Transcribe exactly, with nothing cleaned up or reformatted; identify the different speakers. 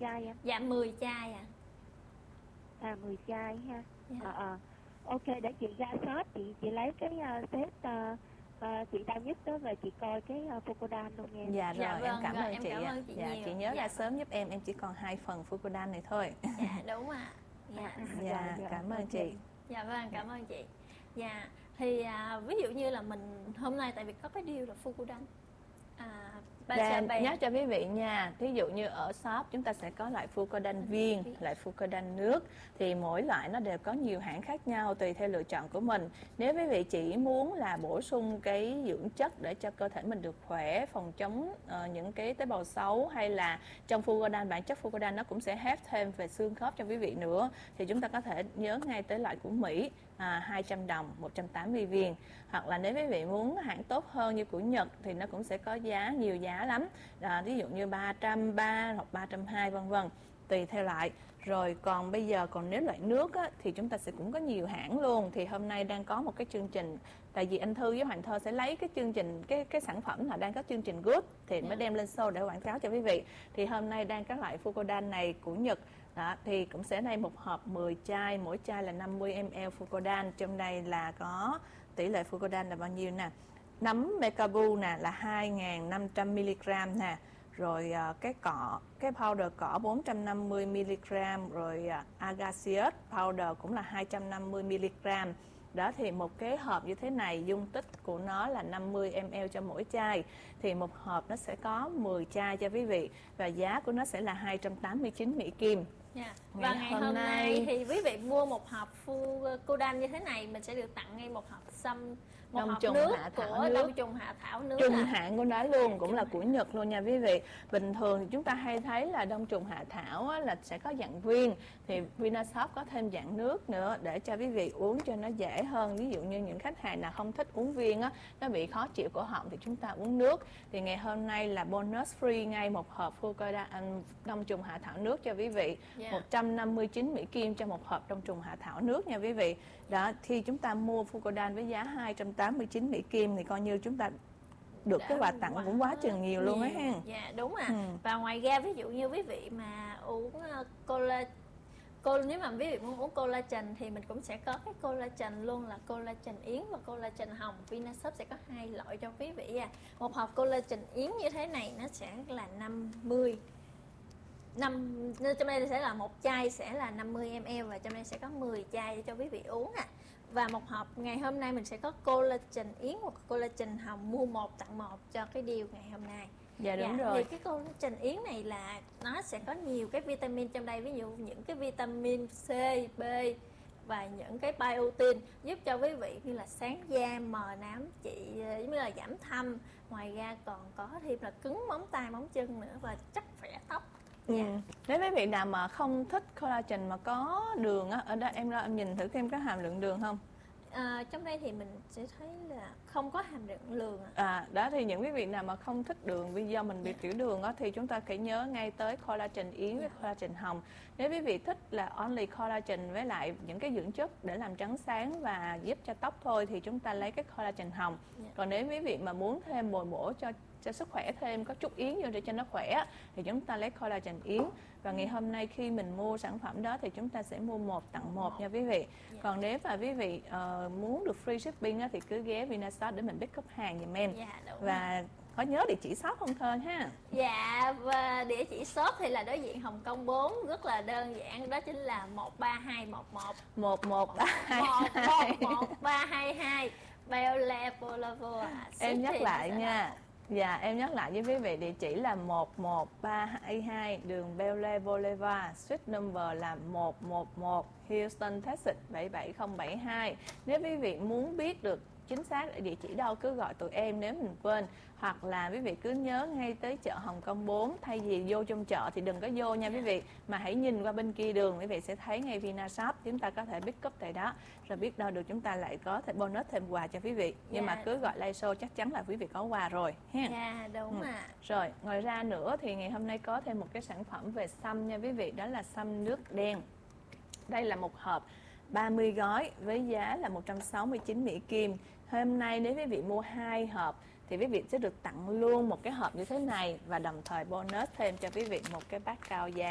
Speaker 1: chai em?
Speaker 2: Dạ mười chai ạ. À.
Speaker 1: À mười chai ha.
Speaker 2: Dạ.
Speaker 1: Ờ à, à. Ok, để chị ra shop, chị chị lấy cái uh, set uh, uh, chị đau nhất đó, về chị coi cái uh, Fucodan luôn nha.
Speaker 3: Dạ rồi,
Speaker 2: Dạ, vâng,
Speaker 3: em cảm
Speaker 2: rồi,
Speaker 3: ơn
Speaker 2: em
Speaker 3: chị
Speaker 2: cảm
Speaker 3: ạ.
Speaker 2: ơn chị
Speaker 3: Dạ,
Speaker 2: nhiều.
Speaker 3: chị nhớ
Speaker 2: Dạ.
Speaker 3: ra sớm giúp em, em chỉ còn hai phần Fucodan này thôi.
Speaker 2: Dạ đúng ạ. Dạ.
Speaker 1: À, à,
Speaker 3: Dạ,
Speaker 1: rồi, rồi,
Speaker 3: cảm ơn
Speaker 1: ok.
Speaker 3: chị.
Speaker 2: Dạ vâng, cảm ơn chị. Dạ, thì à, ví dụ như là mình hôm nay tại vì có cái deal là Fucodan. À,
Speaker 3: Và nhắc cho quý vị nha, thí dụ như ở shop chúng ta sẽ có loại Fucodan viên, loại Fucodan nước, thì mỗi loại nó đều có nhiều hãng khác nhau tùy theo lựa chọn của mình. Nếu quý vị chỉ muốn là bổ sung cái dưỡng chất để cho cơ thể mình được khỏe, phòng chống uh, những cái tế bào xấu, hay là trong Fucodan, bản chất Fucodan nó cũng sẽ help thêm về xương khớp cho quý vị nữa, thì chúng ta có thể nhớ ngay tới loại của Mỹ, à, hai trăm đồng, một trăm tám mươi viên. Hoặc là nếu quý vị muốn hãng tốt hơn như của Nhật thì nó cũng sẽ có giá, nhiều giá lắm, à, ví dụ như ba trăm ba hoặc ba trăm hai vân vân, tùy theo loại. Rồi còn bây giờ còn nếu loại nước á, thì chúng ta sẽ cũng có nhiều hãng luôn. Thì hôm nay đang có một cái chương trình, tại vì anh Thư với Hoàng Thơ sẽ lấy cái chương trình, cái cái sản phẩm là đang có chương trình good thì mới đem lên show để quảng cáo cho quý vị. Thì hôm nay đang các loại Fucodan này của Nhật đó, thì cũng sẽ đây một hộp mười chai, mỗi chai là năm mươi mi li lít Fucodan. Trong đây là có tỷ lệ Fucodan là bao nhiêu nè, nấm Mecabu nè là hai nghìn năm trăm mi li gam nè, rồi uh, cái cọ, cái powder cỏ bốn trăm năm mươi mi li gam, rồi uh, Agaceous powder cũng là hai trăm năm mươi mi li gam. Đó, thì một cái hộp như thế này dung tích của nó là năm mươi mi li lít cho mỗi chai, thì một hộp nó sẽ có mười chai cho quý vị, và giá của nó sẽ là hai trăm tám mươi chín Mỹ Kim.
Speaker 2: Yeah. Và ngày, ngày hôm, hôm nay, nay thì quý vị mua một hộp Fucodan như thế này, mình sẽ được tặng ngay một hộp xâm, một
Speaker 3: đông
Speaker 2: hộp
Speaker 3: trùng
Speaker 2: nước
Speaker 3: hạ thảo
Speaker 2: của
Speaker 3: nước.
Speaker 2: đông trùng hạ thảo nước,
Speaker 3: trung
Speaker 2: à.
Speaker 3: hãng của nó luôn,
Speaker 2: À,
Speaker 3: cũng là của Nhật luôn nha quý vị. Bình thường thì chúng ta hay thấy là đông trùng hạ thảo á, là sẽ có dạng viên, thì Vinashop có thêm dạng nước nữa để cho quý vị uống cho nó dễ hơn. Ví dụ như những khách hàng nào không thích uống viên á, nó bị khó chịu cổ họng thì chúng ta uống nước. Thì ngày hôm nay là bonus free ngay một hộp Fucodan đông trùng hạ thảo nước cho quý vị,
Speaker 2: yeah.
Speaker 3: một trăm năm mươi chín Mỹ Kim cho một hộp đông trùng hạ thảo nước nha quý vị. Đó, khi chúng ta mua Fucodan với giá hai trăm tám mươi chín Mỹ Kim thì coi như chúng ta được
Speaker 2: đã
Speaker 3: cái quà tặng cũng quá chừng nhiều, nhiều luôn á ha.
Speaker 2: Dạ đúng à.
Speaker 3: Ừ.
Speaker 2: Và ngoài ra ví dụ như quý vị mà uống uh, cola, cola nếu mà quý vị muốn uống collagen thì mình cũng sẽ có cái collagen luôn, là collagen yến và collagen hồng. Vinashop sẽ có hai loại cho quý vị à. Một hộp collagen yến như thế này nó sẽ là năm mươi năm, trong đây sẽ là một chai sẽ là năm mươi mi li lít, và trong đây sẽ có mười chai để cho quý vị uống à. Và một hộp ngày hôm nay mình sẽ có collagen yến hoặc collagen hồng, mua một tặng một cho cái deal ngày hôm nay.
Speaker 3: Dạ đúng
Speaker 2: dạ,
Speaker 3: rồi.
Speaker 2: Thì cái collagen yến này là nó sẽ có nhiều cái vitamin trong đây, ví dụ những cái vitamin C, B và những cái biotin giúp cho quý vị như là sáng da, mờ nám, chị giống như là giảm thâm. Ngoài ra còn có thêm là cứng móng tay, móng chân nữa, và chắc khỏe tóc.
Speaker 3: Ừ. Yeah. Nếu quý vị nào mà không thích collagen mà có đường á, ở đây em ra em nhìn thử xem có hàm lượng đường không?
Speaker 2: À, trong đây thì mình sẽ thấy là không có hàm lượng đường à.
Speaker 3: À, đó thì những quý vị nào mà không thích đường vì do mình bị yeah. tiểu đường á, thì chúng ta phải nhớ ngay tới collagen yến với yeah. collagen hồng. Nếu quý vị thích là only collagen với lại những cái dưỡng chất để làm trắng sáng và giúp cho tóc thôi thì chúng ta lấy cái collagen hồng. Yeah. Còn nếu quý vị mà muốn thêm bồi bổ cho cho sức khỏe thêm, có chút yến vô để cho nó khỏe thì chúng ta lấy collagen yến. Và ngày hôm nay khi mình mua sản phẩm đó thì chúng ta sẽ mua một tặng một nha quý vị.
Speaker 2: Yeah.
Speaker 3: Còn nếu mà quý vị uh, muốn được free shipping á, thì cứ ghé Vinashop để mình pick up hàng giùm em.
Speaker 2: Yeah, đúng
Speaker 3: và
Speaker 2: rồi.
Speaker 3: Có nhớ địa chỉ shop không Thơ ha?
Speaker 2: Dạ, và địa chỉ shop thì là đối diện Hồng Kông bốn, rất là đơn giản, đó chính là một ba hai một một
Speaker 3: một một ba hai
Speaker 2: một ba hai hai Bel Air Boulevard.
Speaker 3: Em nhắc lại nha. Dạ, em nhắc lại với quý vị, địa chỉ là một một ba hai hai đường Bel Air Boulevard, suite number là một một một, Houston, Texas bảy bảy không bảy hai. Nếu quý vị muốn biết được chính xác địa chỉ đâu cứ gọi tụi em nếu mình quên, hoặc là quý vị cứ nhớ ngay tới chợ Hồng Kông bốn, thay vì vô trong chợ thì đừng có vô nha quý vị, mà hãy nhìn qua bên kia đường, quý vị sẽ thấy ngay Vinashop, chúng ta có thể pick up tại đó, rồi biết đâu được chúng ta lại có thể bonus thêm quà cho quý vị. Nhưng
Speaker 2: yeah.
Speaker 3: mà cứ gọi live show chắc chắn là quý vị có quà rồi ha.
Speaker 2: Dạ yeah, đúng
Speaker 3: ừ.
Speaker 2: à.
Speaker 3: Rồi ngoài ra nữa thì ngày hôm nay có thêm một cái sản phẩm về sâm nha quý vị, đó là sâm nước đen. Đây là một hộp ba mươi gói với giá là một trăm sáu mươi chín Mỹ Kim. Hôm nay nếu quý vị mua hai hộp thì quý vị sẽ được tặng luôn một cái hộp như thế này, và đồng thời bonus thêm cho quý vị một cái bát cao da.